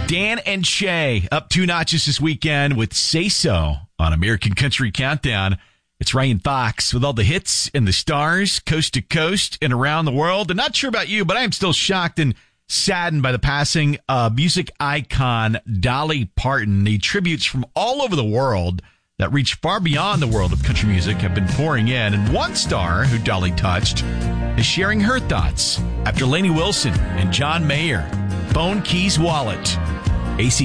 Dan and Shay up 2 notches this weekend with Say So on American Country Countdown. It's Ryan Fox with all the hits and the stars, coast to coast and around the world. And not sure about you, but I am still shocked and saddened by the passing of music icon Dolly Parton. The tributes from all over the world that reach far beyond the world of country music have been pouring in. And one star who Dolly touched is sharing her thoughts after Lainey Wilson and John Mayer, Phone Keys Wallet. AC